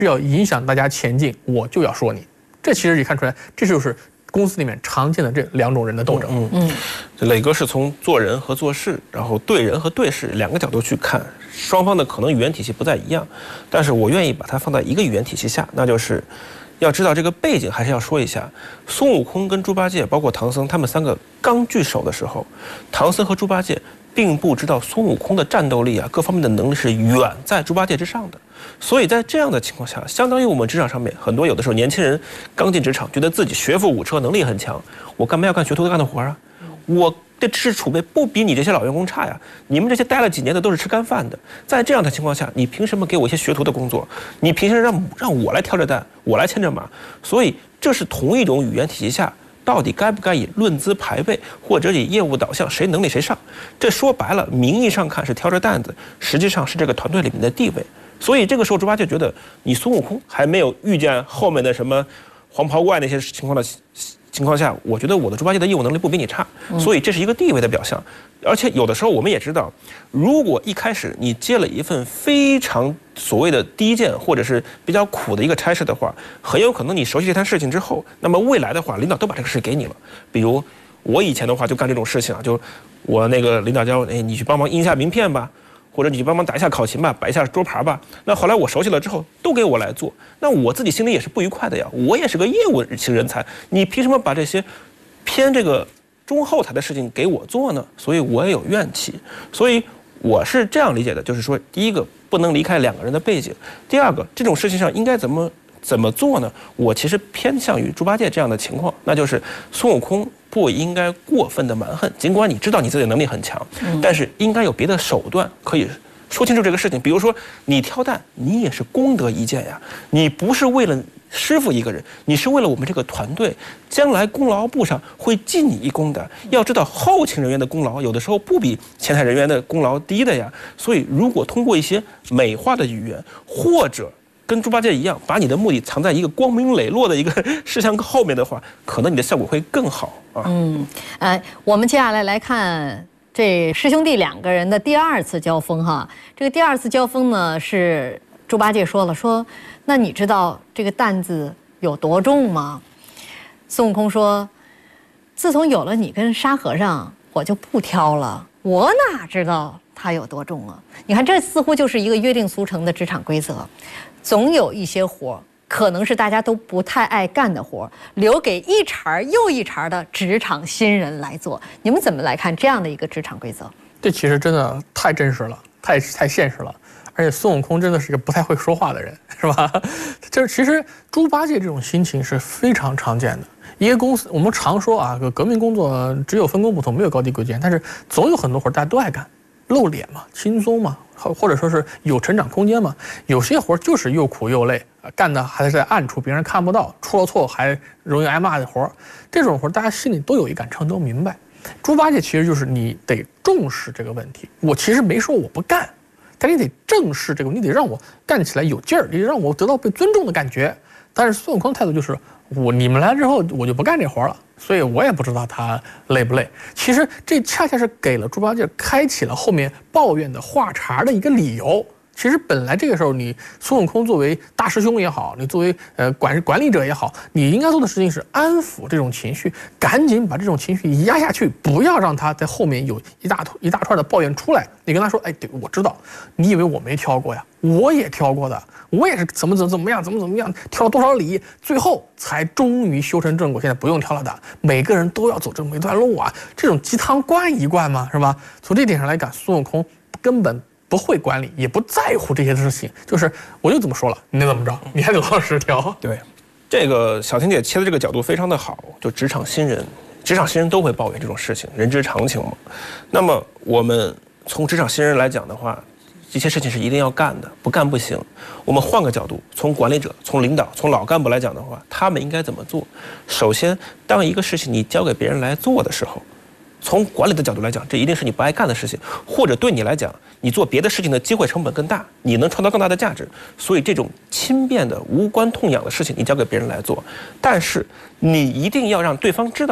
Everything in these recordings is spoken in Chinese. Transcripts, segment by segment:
要影响大家前进，我就要说你。这其实也看出来，这就是公司里面常见的这两种人的斗争。 磊哥是从做人和做事，然后对人和对事两个角度去看，双方的可能语言体系不太一样，但是我愿意把它放在一个语言体系下，那就是要知道这个背景，还是要说一下，孙悟空跟猪八戒，包括唐僧，他们三个刚聚首的时候，唐僧和猪八戒并不知道孙悟空的战斗力啊，各方面的能力是远在猪八戒之上的。所以在这样的情况下，相当于我们职场上面很多有的时候年轻人刚进职场，觉得自己学富五车，能力很强，我干嘛要干学徒干的活啊？我的知识储备不比你这些老员工差呀！你们这些待了几年的都是吃干饭的，在这样的情况下，你凭什么给我一些学徒的工作？你凭什么让我来挑着担，我来牵着马？所以这是同一种语言体系下，到底该不该以论资排辈，或者以业务导向，谁能力谁上？这说白了，名义上看是挑着担子，实际上是这个团队里面的地位。所以这个时候，猪八戒觉得你孙悟空还没有遇见后面的什么黄袍怪那些情况下，我觉得我的猪八戒的业务能力不比你差，所以这是一个地位的表象。而且有的时候我们也知道，如果一开始你接了一份非常所谓的低贱或者是比较苦的一个差事的话，很有可能你熟悉这摊事情之后，那么未来的话，领导都把这个事给你了。比如我以前的话就干这种事情啊，就我那个领导叫你去帮忙印一下名片吧。或者你去帮忙打一下考勤吧，摆一下桌牌吧。那后来我熟悉了之后，都给我来做，那我自己心里也是不愉快的呀。我也是个业务型人才，你凭什么把这些偏这个中后台的事情给我做呢？所以我也有怨气。所以我是这样理解的，就是说，第一个不能离开两个人的背景，第二个这种事情上应该怎么做呢？我其实偏向于猪八戒这样的情况，那就是孙悟空不应该过分的蛮横，尽管你知道你自己的能力很强，但是应该有别的手段可以说清楚这个事情。比如说你挑担，你也是功德一件呀，你不是为了师傅一个人，你是为了我们这个团队，将来功劳簿上会记你一功的。要知道后勤人员的功劳有的时候不比前台人员的功劳低的呀。所以如果通过一些美化的语言，或者跟猪八戒一样，把你的目的藏在一个光明磊落的一个事项后面的话，可能你的效果会更好啊。 我们接下来看这师兄弟两个人的第二次交锋哈。这个第二次交锋呢，是猪八戒说那你知道这个担子有多重吗？孙悟空说，自从有了你跟沙和尚，我就不挑了，我哪知道它有多重啊？你看，这似乎就是一个约定俗成的职场规则。总有一些活可能是大家都不太爱干的活，留给一茬又一茬的职场新人来做。你们怎么来看这样的一个职场规则？ 这其实真的太真实了，太现实了。而且孙悟空真的是个不太会说话的人，是吧？就是其实猪八戒这种心情是非常常见的。一个公司，我们常说啊，革命工作只有分工不同，没有高低贵贱，但是总有很多活大家都爱干，露脸嘛，轻松嘛，或者说是有成长空间嘛。有些活就是又苦又累，干的还是在暗处，别人看不到，出了错还容易挨骂的活。这种活大家心里都有一杆秤，都明白。猪八戒其实就是你得重视这个问题。我其实没说我不干，但你得正视这个，你得让我干起来有劲儿，你得让我得到被尊重的感觉。但是孙悟空的态度就是，你们来之后我就不干这活了，所以我也不知道他累不累。其实这恰恰是给了猪八戒开启了后面抱怨的话茬的一个理由。其实本来这个时候，你孙悟空作为大师兄也好，你作为管理者也好，你应该做的事情是安抚这种情绪，赶紧把这种情绪压下去，不要让他在后面有一大串的抱怨出来。你跟他说，对，我知道，你以为我没挑过呀？我也挑过的，我也是怎么样，挑了多少里，最后才终于修成正果。现在不用挑了的，每个人都要走这么一段路啊，这种鸡汤灌一灌嘛，是吧？从这点上来讲，孙悟空根本不会管理，也不在乎这些事情，就是我就这么说了，你得怎么着，你还得老实挑。 对，这个小婷姐切的这个角度非常的好，就职场新人都会抱怨这种事情，人之常情嘛。那么我们从职场新人来讲的话，这些事情是一定要干的，不干不行。我们换个角度，从管理者、从领导、从老干部来讲的话，他们应该怎么做？首先，当一个事情你交给别人来做的时候，从管理的角度来讲，这一定是你不爱干的事情，或者对你来讲，你做别的事情的机会成本更大，你能创造更大的价值。所以这种轻便的、无关痛痒的事情，你交给别人来做。但是你一定要让对方知道，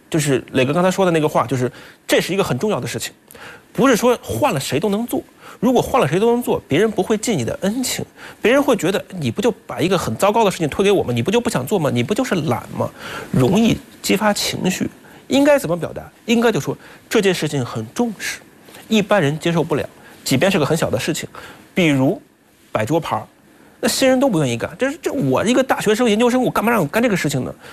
就是磊哥刚才说的那个话，就是这是一个很重要的事情，不是说换了谁都能做。如果换了谁都能做，别人不会尽你的恩情，别人会觉得你不就把一个很糟糕的事情推给我们，你不就不想做吗？你不就是懒吗？容易激发情绪。应该怎么表达？应该就说这件事情很重视，一般人接受不了，即便是个很小的事情，比如摆桌牌，那新人都不愿意干。这我一个大学生、研究生，我干嘛让我干这个事情呢？